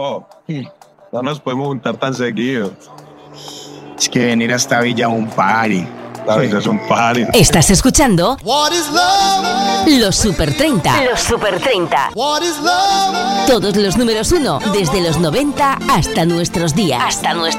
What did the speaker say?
bro. No nos podemos juntar tan seguido. Es que venir hasta Villa es un party. La vida es un party. Estás escuchando Los Super 30. Los Super 30. Todos los números 1 desde los 90 hasta nuestros días.